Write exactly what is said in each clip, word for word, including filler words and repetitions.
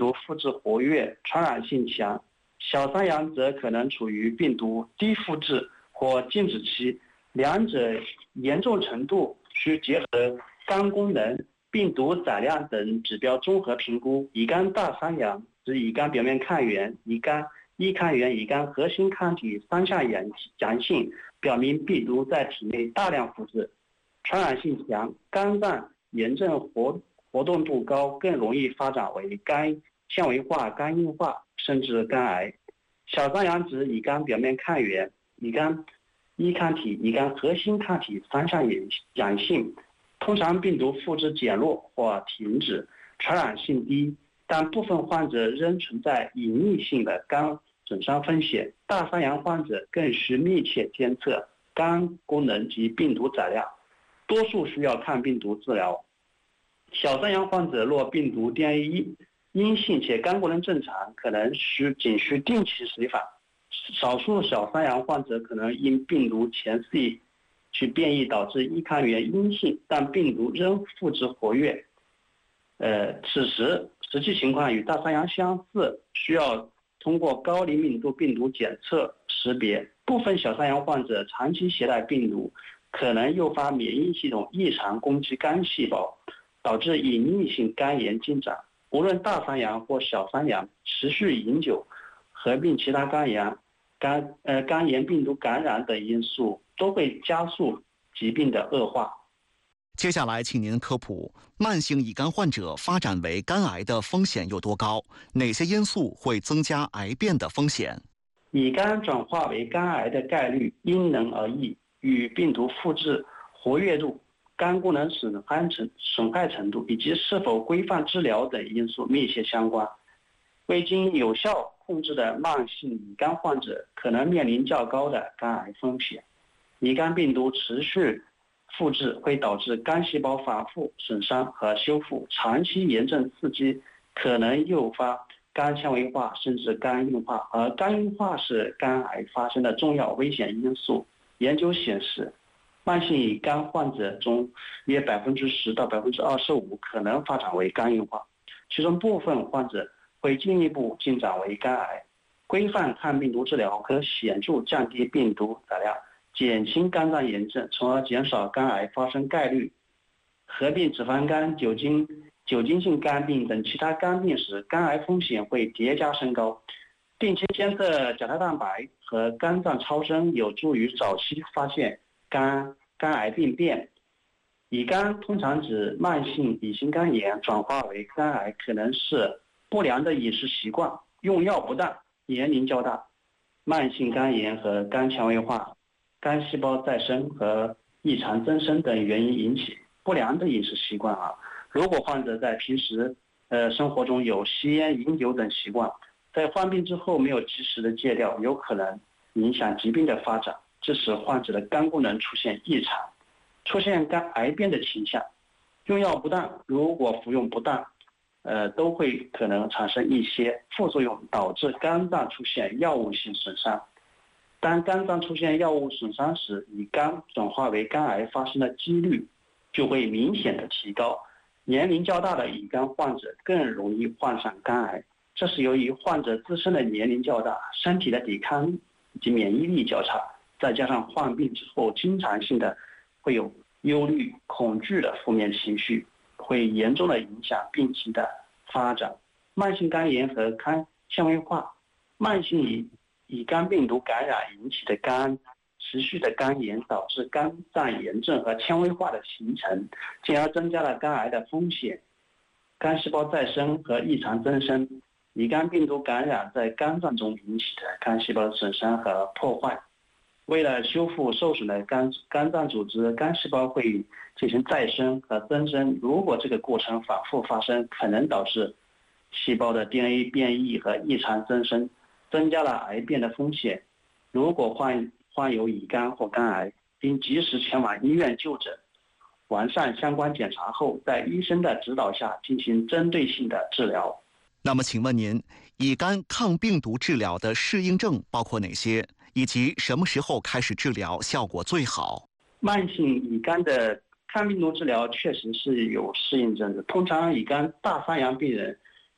毒复制活跃，传染性强；小三阳则可能处于病毒低复制或静止期，两者严重程度需结合肝功能、病毒载量等指标综合评估。乙肝大三阳指乙肝表面抗原、乙肝一抗原、乙肝核心抗体三项阳阳性，表明病毒在体内大量复制，传染性强，肝脏炎症活活动度高，更容易发展为肝纤维化、肝硬化，甚至肝癌。小三阳指乙肝表面抗原、乙肝一抗体、乙肝核心抗体三项阳性，通常病毒复制减弱或停止，传染性低，但部分患者仍存在隐匿性的肝损伤风险。大三阳患者更需密切监测肝功能及病毒载量，多数需要抗病毒治疗。小三阳患者若病毒 D N A 阴性且肝功能正常，可能需仅需定期随访。少数小三阳患者可能因病毒前 C 去变异导致一抗原阴性，但病毒仍复制活跃。呃，此时实际情况与大三阳相似，需要通过高灵敏度病毒检测识别。部分小三阳患者长期携带病毒，可能诱发免疫系统异常攻击肝细胞，导致隐匿性肝炎进展。无论大三阳或小三阳，持续饮酒、合并其他肝炎、肝呃肝炎病毒感染等因素，都会加速疾病的恶化。 接下来，请您科普慢性乙肝患者发展为肝癌的风险有多高？哪些因素会增加癌变的风险？ 乙肝转化为肝癌的概率因人而异，与病毒复制活跃度、肝功能损害程损害程度以及是否规范治疗等因素密切相关。未经有效控制的慢性乙肝患者可能面临较高的肝癌风险。乙肝病毒持续复制会导致肝细胞反复损伤和修复，长期炎症刺激可能诱发肝纤维化甚至肝硬化，而肝硬化是肝癌发生的重要危险因素。研究显示，慢性乙肝患者中约百分之十到百分之二十五可能发展为肝硬化，其中部分患者会进一步进展为肝癌。规范抗病毒治疗可显著降低病毒载量，减轻肝脏炎症，从而减少肝癌发生概率。合并脂肪肝、酒精、酒精性肝病等其他肝病时，肝癌风险会叠加升高。定期监测甲胎蛋白和肝脏超声有助于早期发现肝肝癌病变。乙肝通常指慢性乙型肝炎转化为肝癌，可能是不良的饮食习惯、用药不当、年龄较大、慢性肝炎和肝纤维化、肝细胞再生和异常增生等原因引起。不良的饮食习惯啊，如果患者在平时呃生活中有吸烟、饮酒等习惯，在患病之后没有及时的戒掉，有可能影响疾病的发展，致使患者的肝功能出现异常，出现肝癌变的倾向。用药不当，如果服用不当，呃，都会可能产生一些副作用，导致肝脏出现药物性损伤。当肝脏出现药物损伤时，乙肝转化为肝癌发生的几率就会明显的提高。年龄较大的乙肝患者更容易患上肝癌，这是由于患者自身的年龄较大，身体的抵抗力以及免疫力较差，再加上患病之后经常性的会有忧虑、恐惧的负面情绪，会严重的影响病情的发展。慢性肝炎和肝纤维化、慢性乙乙肝病毒感染引起的肝持续的肝炎，导致肝脏炎症和纤维化的形成，进而增加了肝癌的风险。肝细胞再生和异常增生，乙肝病毒感染在肝脏中引起的肝细胞损伤和破坏。为了修复受损的肝肝脏组织，肝细胞会进行再生和增生。如果这个过程反复发生，可能导致细胞的 D N A 变异和异常增生，增加了癌变的风险。如果患患有乙肝或肝癌，应及时前往医院就诊，完善相关检查后，在医生的指导下进行针对性的治疗。 那么，请问您，乙肝抗病毒治疗的适应症包括哪些？以及什么时候开始治疗效果最好？ 慢性乙肝的抗病毒治疗确实是有适应症的。通常乙肝大三阳病人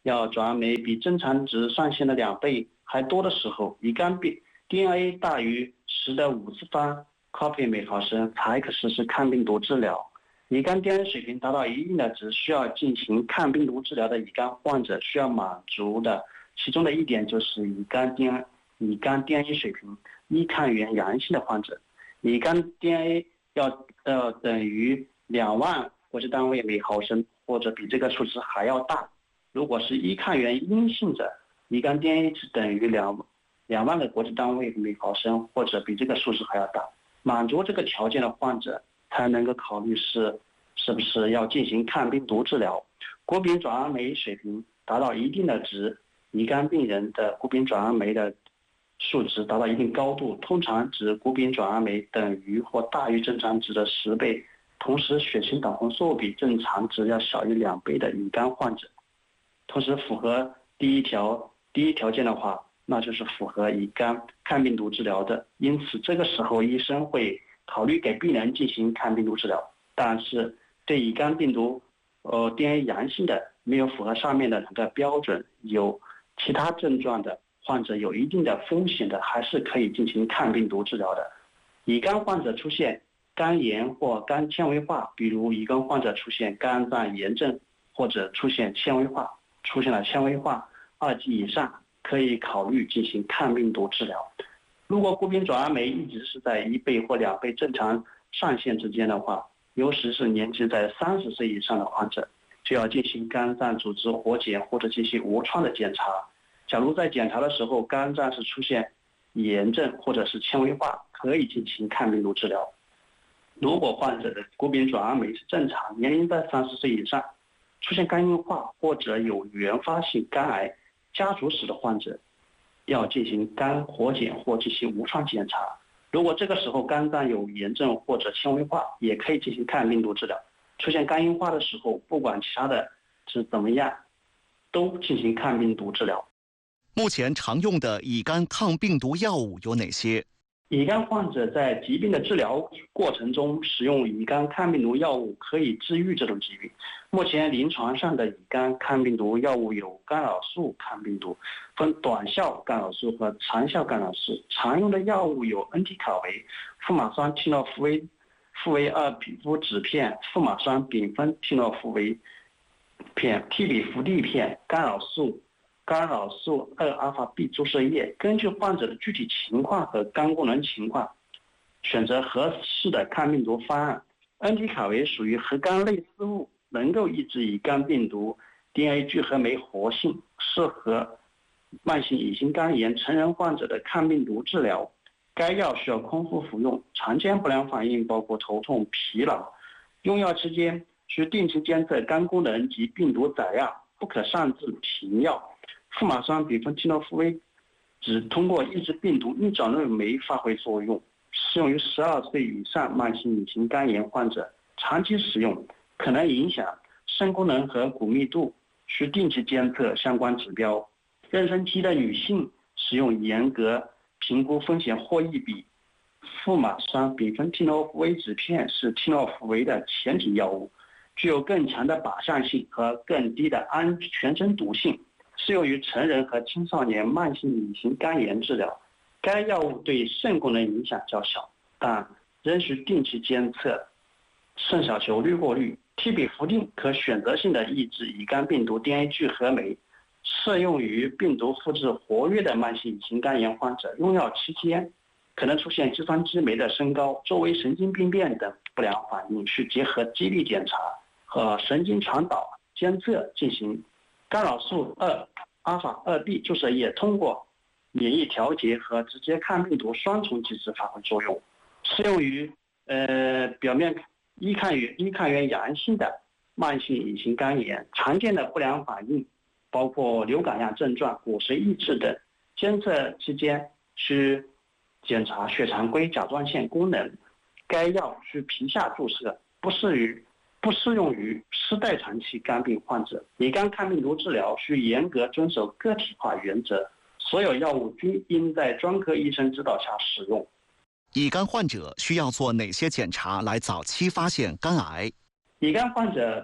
要转氨酶比正常值上限的两倍还多的时候，乙肝 D N A 大于十的五次方 copy 每毫升才可实施抗病毒治疗。乙肝 D N A 水平达到一定的值，需要进行抗病毒治疗的乙肝患者需要满足的其中的一点就是乙肝 D N A 乙肝 D N A 水平一抗原阳性的患者，乙肝 D N A 要呃等于两万国际单位每毫升，或者比这个数值还要大。如果是一抗原阴性者，乙肝 D N A 是等于两两万个国际单位每毫升，或者比这个数值还要大。满足这个条件的患者才能够考虑是是不是要进行抗病毒治疗。谷丙转氨酶水平达到一定的值，乙肝病人的谷丙转氨酶的数值达到一定高度，通常指谷丙转氨酶等于或大于正常值的十倍，同时血清胆红素比正常值要小于两倍的乙肝患者，同时符合第一条第一条件的话，那就是符合乙肝抗病毒治疗的。因此这个时候医生会考虑给病人进行抗病毒治疗。但是对乙肝病毒呃 D N A 阳性的，没有符合上面的两个标准，有其他症状的患者，有一定的风险的，还是可以进行抗病毒治疗的。乙肝患者出现肝炎或肝纤维化，比如乙肝患者出现肝脏炎症或者出现纤维化，出现了纤维化二级以上，可以考虑进行抗病毒治疗。如果谷丙转氨酶一直是在一倍或两倍正常上限之间的话，尤其是年纪在三十岁以上的患者，就要进行肝脏组织活检或者进行无创的检查。假如在检查的时候肝脏是出现炎症或者是纤维化，可以进行抗病毒治疗。如果患者的谷丙转氨酶是正常，年龄在三十岁以上，出现肝硬化或者有原发性肝癌家族史的患者，要进行肝活检或进行无创检查。如果这个时候肝脏有炎症或者纤维化，也可以进行抗病毒治疗。出现肝硬化的时候，不管其他的是怎么样，都进行抗病毒治疗。 目前常用的乙肝抗病毒药物有哪些？ 乙肝患者在疾病的治疗过程中使用乙肝抗病毒药物可以治愈这种疾病。目前临床上的乙肝抗病毒药物有干扰素抗病毒，分短效干扰素和长效干扰素。常用的药物有恩替卡韦、富马酸替诺福韦、复维二皮肤酯片、富马酸丙酚替诺福韦片、替比福地片、干扰素干扰素二阿尔法 B 注射液。根据患者的具体情况和肝功能情况，选择合适的抗病毒方案。恩替卡韦属于核苷类似物，能够抑制乙肝病毒 D N A 聚合酶活性，适合慢性乙型肝炎成人患者的抗病毒治疗。该药需要空腹服用，常见不良反应包括头痛、疲劳。用药期间需定期监测肝功能及病毒载样，不可擅自停药。富马酸丙酚替诺福韦只通过抑制病毒逆转录酶发挥作用，适用于十二岁以上慢性乙型肝炎患者。长期使用可能影响肾功能和骨密度，需定期监测相关指标。妊娠期的女性使用严格评估风险获益比。富马酸丙酚替诺福韦酯片是替诺福韦的前体药物，具有更强的靶向性和更低的安全身毒性，适用于成人和青少年慢性乙型肝炎治疗。该药物对肾功能影响较小，但仍需定期监测肾小球滤过率。替比福定可选择性的抑制乙肝病毒 D N A 聚合酶，适用于病毒复制活跃的慢性乙型肝炎患者。用药期间可能出现肌酸激酶的升高、周围神经病变等不良反应，需结合肌力检查和神经传导监测进行。干扰素二阿尔法二 B 注射液通过免疫调节和直接抗病毒双重机制发挥作用，适用于呃表面一抗原一抗原阳性的慢性乙型肝炎。常见的不良反应包括流感样症状、骨髓抑制等。监测期间需检查血常规甲状腺功能。该药需皮下注射，不适于不适用于失代偿期肝病患者。乙肝抗病毒治疗需严格遵守个体化原则，所有药物均应在专科医生指导下使用。 乙肝患者需要做哪些检查来早期发现肝癌？ 乙肝患者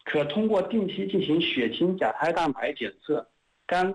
可通过定期进行血清甲胎蛋白检测、肝